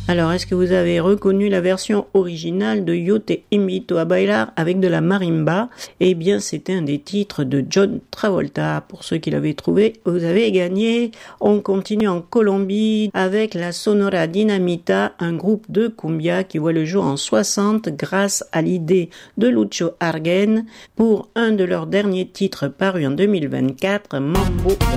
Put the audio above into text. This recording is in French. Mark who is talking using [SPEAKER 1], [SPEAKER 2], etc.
[SPEAKER 1] Alors, est-ce que vous avez reconnu la version originale de Yo te invito a bailar avec de la marimba? Eh bien, c'était un des titres de John Travolta. Pour ceux qui l'avaient trouvé, vous avez gagné. On continue en Colombie avec la Sonora Dinamita, un groupe de cumbia qui voit le jour en 60 grâce à l'idée de Lucho Arguen pour un de leurs derniers titres parus en 2024, Mambo